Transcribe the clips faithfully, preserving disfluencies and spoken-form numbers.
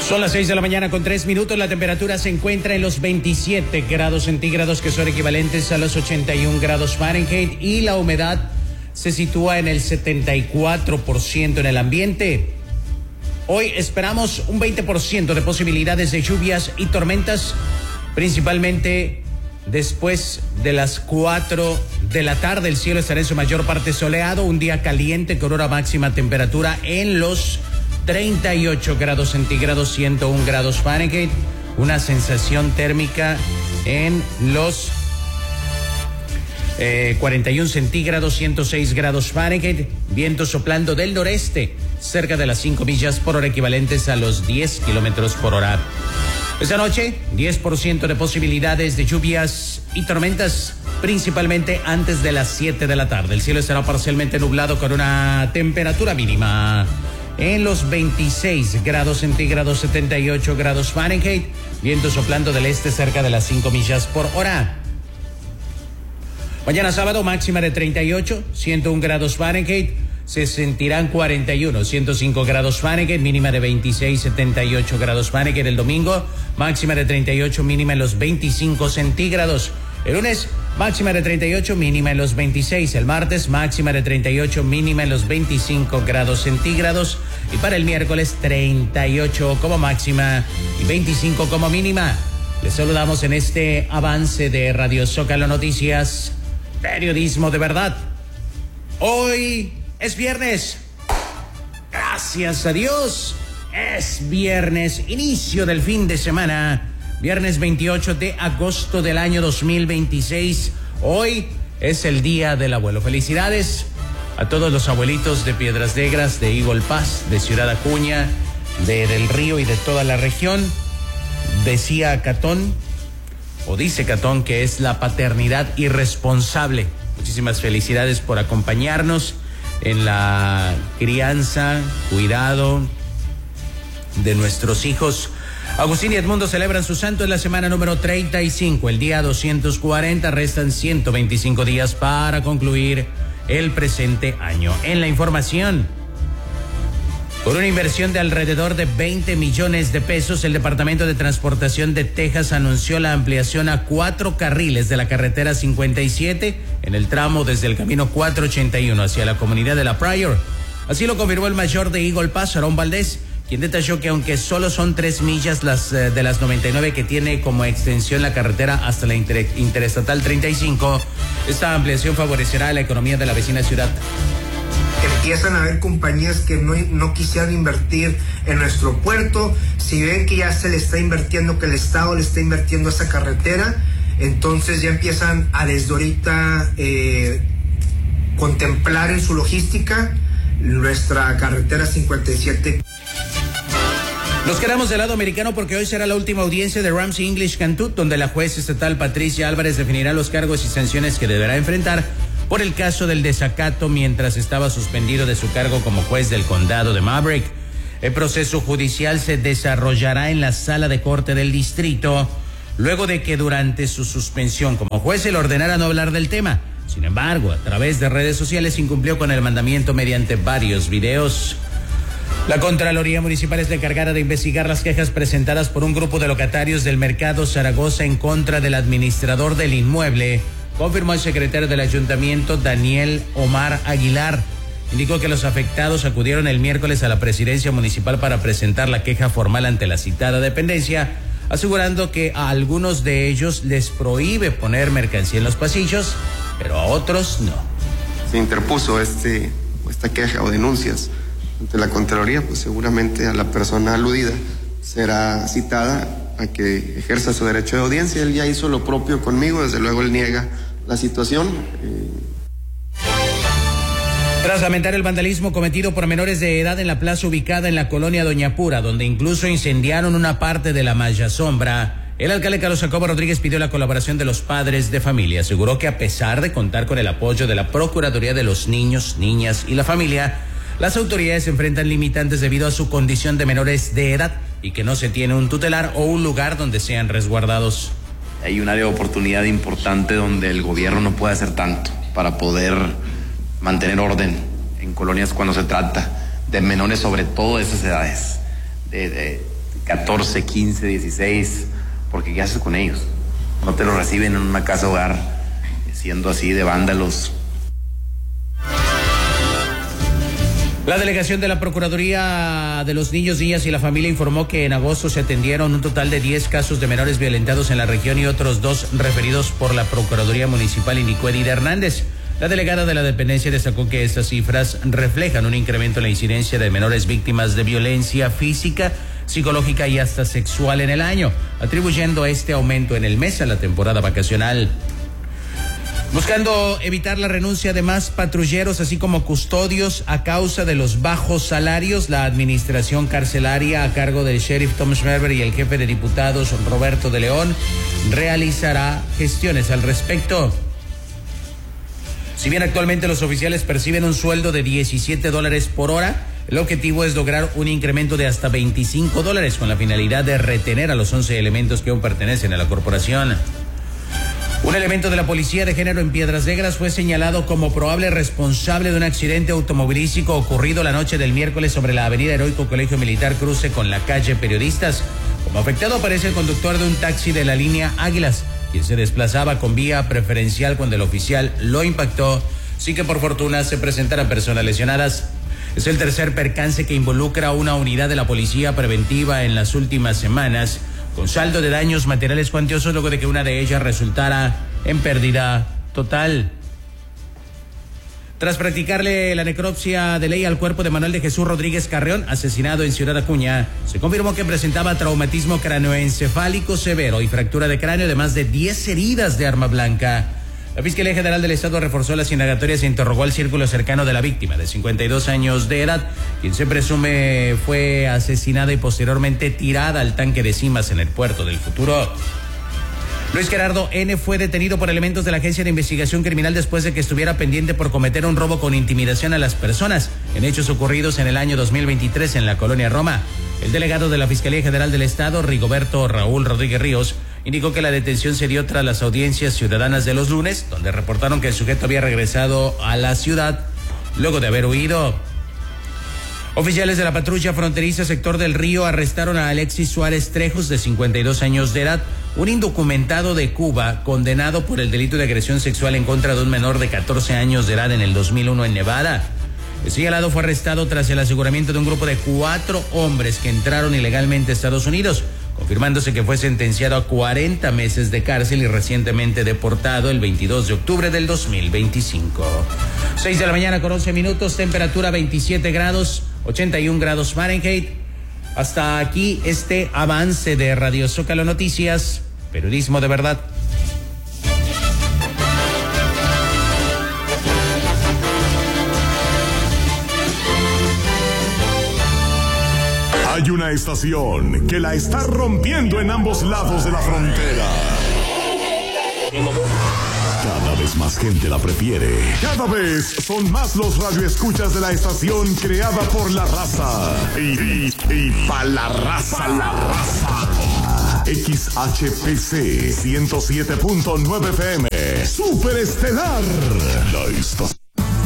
Son las seis de la mañana con tres minutos. La temperatura se encuentra en los veintisiete grados centígrados, que son equivalentes a los ochenta y un grados Fahrenheit, y la humedad se sitúa en el setenta y cuatro por ciento en el ambiente. Hoy esperamos un veinte por ciento de posibilidades de lluvias y tormentas, principalmente después de las cuatro de la tarde. El cielo estará en su mayor parte soleado, un día caliente con hora máxima temperatura en los treinta y ocho grados centígrados, ciento un grados Fahrenheit, una sensación térmica en los eh, cuarenta y un centígrados, ciento seis grados Fahrenheit, viento soplando del noreste, cerca de las cinco millas por hora, equivalentes a los diez kilómetros por hora. Esta noche, diez por ciento de posibilidades de lluvias y tormentas, principalmente antes de las siete de la tarde. El cielo estará parcialmente nublado con una temperatura mínima en los veintiséis grados centígrados, setenta y ocho grados Fahrenheit, viento soplando del este cerca de las cinco millas por hora. Mañana sábado, máxima de treinta y ocho, ciento un grados Fahrenheit, se sentirán cuarenta y uno, ciento cinco grados Fahrenheit, mínima de veintiséis, setenta y ocho grados Fahrenheit. El domingo, máxima de treinta y ocho, mínima en los veinticinco centígrados. El lunes, máxima de treinta y ocho, mínima en los veintiséis. El martes, máxima de treinta y ocho, mínima en los veinticinco grados centígrados. Y para el miércoles, treinta y ocho como máxima y veinticinco como mínima. Les saludamos en este avance de Radio Zócalo Noticias, periodismo de verdad. Hoy es viernes. Gracias a Dios. Es viernes, inicio del fin de semana. Viernes veintiocho de agosto del año dos mil veintiséis. Hoy es el Día del Abuelo. Felicidades a todos los abuelitos de Piedras Negras, de Eagle Pass, de Ciudad Acuña, de Del Río y de toda la región. Decía Catón, o dice Catón, que es la paternidad irresponsable. Muchísimas felicidades por acompañarnos en la crianza, cuidado de nuestros hijos. Agustín y Edmundo celebran su santo en la semana número treinta y cinco, el día doscientos cuarenta, restan ciento veinticinco días para concluir el presente año. En la información, con una inversión de alrededor de veinte millones de pesos, el Departamento de Transportación de Texas anunció la ampliación a cuatro carriles de la carretera cincuenta y siete en el tramo desde el camino cuatrocientos ochenta y uno hacia la comunidad de La Pryor. Así lo confirmó el mayor de Eagle Pass, Aarón Valdés, quien detalló que aunque solo son tres millas las eh, de las noventa y nueve que tiene como extensión la carretera hasta la inter interestatal treinta y cinco, esta ampliación favorecerá la economía de la vecina ciudad. Empiezan a haber compañías que no, no quisieran invertir en nuestro puerto. Si ven que ya se le está invirtiendo, que el Estado le está invirtiendo a esa carretera, entonces ya empiezan a desde ahorita eh, contemplar en su logística nuestra carretera cincuenta y siete. Nos quedamos del lado americano porque hoy será la última audiencia de Ramsey English Cantut, donde la juez estatal Patricia Álvarez definirá los cargos y sanciones que deberá enfrentar por el caso del desacato mientras estaba suspendido de su cargo como juez del condado de Maverick. El proceso judicial se desarrollará en la sala de corte del distrito, luego de que durante su suspensión como juez se le ordenara no hablar del tema. Sin embargo, a través de redes sociales incumplió con el mandamiento mediante varios videos. La Contraloría Municipal es la encargada de investigar las quejas presentadas por un grupo de locatarios del Mercado Zaragoza en contra del administrador del inmueble, confirmó el secretario del ayuntamiento, Daniel Omar Aguilar. Indicó que los afectados acudieron el miércoles a la presidencia municipal para presentar la queja formal ante la citada dependencia, asegurando que a algunos de ellos les prohíbe poner mercancía en los pasillos, pero a otros no. Se interpuso este, esta queja o denuncias ante la Contraloría, pues seguramente a la persona aludida será citada a que ejerza su derecho de audiencia. Él ya hizo lo propio conmigo, desde luego él niega la situación. Eh... Tras lamentar el vandalismo cometido por menores de edad en la plaza ubicada en la colonia Doña Pura, donde incluso incendiaron una parte de la malla sombra, el alcalde Carlos Jacobo Rodríguez pidió la colaboración de los padres de familia. Aseguró que a pesar de contar con el apoyo de la Procuraduría de los Niños, Niñas y la Familia, las autoridades enfrentan limitantes debido a su condición de menores de edad y que no se tiene un tutelar o un lugar donde sean resguardados. Hay un área de oportunidad importante donde el gobierno no puede hacer tanto para poder mantener orden en colonias cuando se trata de menores, sobre todo de esas edades, de, de catorce, quince, dieciséis, porque ¿qué haces con ellos? No te los reciben en una casa hogar, siendo así de vándalos. La delegación de la Procuraduría de los Niños, Niñas y la Familia informó que en agosto se atendieron un total de diez casos de menores violentados en la región y otros dos referidos por la Procuraduría Municipal, indicó Edith Hernández. La delegada de la dependencia destacó que estas cifras reflejan un incremento en la incidencia de menores víctimas de violencia física, psicológica y hasta sexual en el año, atribuyendo este aumento en el mes a la temporada vacacional. Buscando evitar la renuncia de más patrulleros, así como custodios, a causa de los bajos salarios, la administración carcelaria a cargo del sheriff Tom Schmerber y el jefe de diputados Roberto de León realizará gestiones al respecto. Si bien actualmente los oficiales perciben un sueldo de diecisiete dólares por hora, el objetivo es lograr un incremento de hasta veinticinco dólares con la finalidad de retener a los once elementos que aún pertenecen a la corporación. Un elemento de la Policía de Género en Piedras Negras fue señalado como probable responsable de un accidente automovilístico ocurrido la noche del miércoles sobre la avenida Heroico Colegio Militar cruce con la calle Periodistas. Como afectado aparece el conductor de un taxi de la línea Águilas, quien se desplazaba con vía preferencial cuando el oficial lo impactó, sin que por fortuna se presentaran personas lesionadas. Es el tercer percance que involucra a una unidad de la Policía Preventiva en las últimas semanas, con saldo de daños materiales cuantiosos luego de que una de ellas resultara en pérdida total. Tras practicarle la necropsia de ley al cuerpo de Manuel de Jesús Rodríguez Carreón, asesinado en Ciudad Acuña, se confirmó que presentaba traumatismo cráneoencefálico severo y fractura de cráneo, además de diez heridas de arma blanca. La Fiscalía General del Estado reforzó las indagatorias e interrogó al círculo cercano de la víctima, de cincuenta y dos años de edad, quien se presume fue asesinada y posteriormente tirada al tanque de Cimas en el Puerto del Futuro. Luis Gerardo N. fue detenido por elementos de la Agencia de Investigación Criminal después de que estuviera pendiente por cometer un robo con intimidación a las personas en hechos ocurridos en el año dos mil veintitrés en la colonia Roma. El delegado de la Fiscalía General del Estado, Rigoberto Raúl Rodríguez Ríos, indicó que la detención se dio tras las audiencias ciudadanas de los lunes, donde reportaron que el sujeto había regresado a la ciudad luego de haber huido. Oficiales de la patrulla fronteriza sector del Río arrestaron a Alexis Suárez Trejos, de cincuenta y dos años de edad, un indocumentado de Cuba condenado por el delito de agresión sexual en contra de un menor de catorce años de edad en el dos mil uno en Nevada. El señalado fue arrestado tras el aseguramiento de un grupo de cuatro hombres que entraron ilegalmente a Estados Unidos, confirmándose que fue sentenciado a cuarenta meses de cárcel y recientemente deportado el veintidós de octubre del dos mil veinticinco. seis de la mañana con once minutos, temperatura veintisiete grados, ochenta y un grados Fahrenheit. Hasta aquí este avance de Radio Zócalo Noticias, periodismo de verdad. Hay una estación que la está rompiendo en ambos lados de la frontera. Cada vez más gente la prefiere. Cada vez son más los radioescuchas de la estación creada por la raza. Y, y, y pa' la raza. Pa' la raza. X H P C ciento siete punto nueve F M. Superestelar. La estación.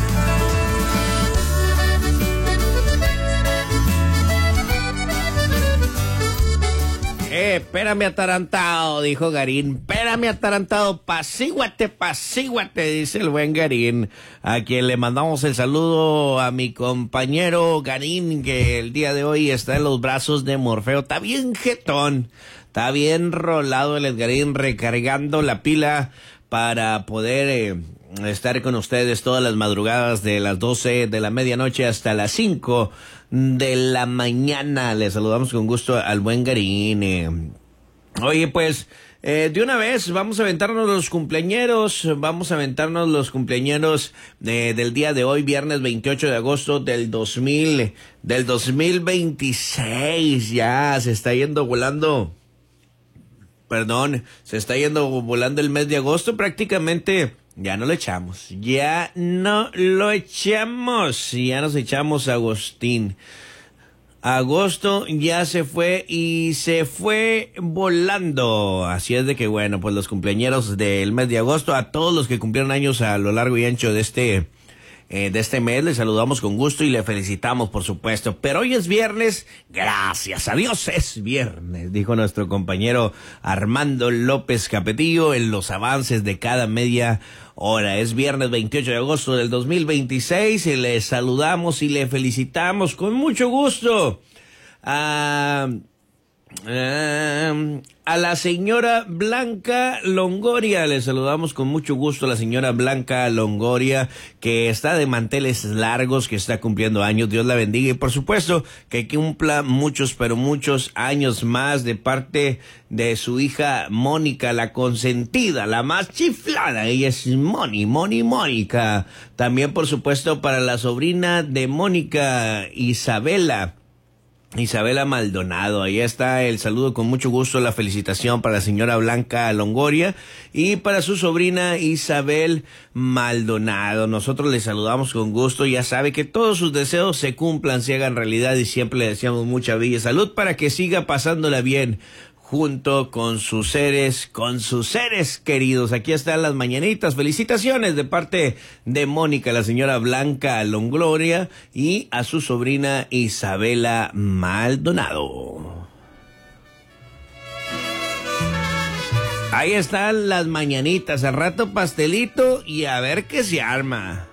Eh, espérame atarantado, dijo Garín. Espérame atarantado, pasíguate, pasíguate, dice el buen Garín. A quien le mandamos el saludo a mi compañero Garín, que el día de hoy está en los brazos de Morfeo. Está bien jetón, está bien rolado el Edgarín, recargando la pila para poder eh, estar con ustedes todas las madrugadas de las doce de la medianoche hasta las cinco de la mañana. Les saludamos con gusto al buen Garín. Eh. Oye, pues, eh, de una vez vamos a aventarnos los cumpleañeros, vamos a aventarnos los cumpleañeros eh, del día de hoy, viernes veintiocho de agosto del dos mil, del dos mil veintiséis. Ya se está yendo volando, perdón, se está yendo volando el mes de agosto. Prácticamente ya no lo echamos, ya no lo echamos, ya nos echamos a Agustín. Agosto ya se fue y se fue volando. Así es de que bueno, pues los cumpleañeros del mes de agosto, a todos los que cumplieron años a lo largo y ancho de este eh, de este mes. Le saludamos con gusto y le felicitamos, por supuesto. Pero hoy es viernes, gracias a Dios es viernes, dijo nuestro compañero Armando López Capetillo en los avances de cada media hora. Es viernes veintiocho de agosto del dos mil veintiséis y le saludamos y le felicitamos con mucho gusto a... Uh, a la señora Blanca Longoria. Le saludamos con mucho gusto a la señora Blanca Longoria, que está de manteles largos, que está cumpliendo años. Dios la bendiga y por supuesto que cumpla muchos, pero muchos años más de parte de su hija Mónica, la consentida, la más chiflada. Ella es Moni, Moni, Mónica. También por supuesto para la sobrina de Mónica, Isabela. Isabela Maldonado, ahí está el saludo con mucho gusto, la felicitación para la señora Blanca Longoria y para su sobrina Isabel Maldonado. Nosotros le saludamos con gusto, ya sabe que todos sus deseos se cumplan, se hagan realidad y siempre le deseamos mucha vida y salud para que siga pasándola bien junto con sus seres, con sus seres queridos. Aquí están las mañanitas. Felicitaciones de parte de Mónica, la señora Blanca Longoria y a su sobrina Isabela Maldonado. Ahí están las mañanitas. Al rato pastelito y a ver qué se arma.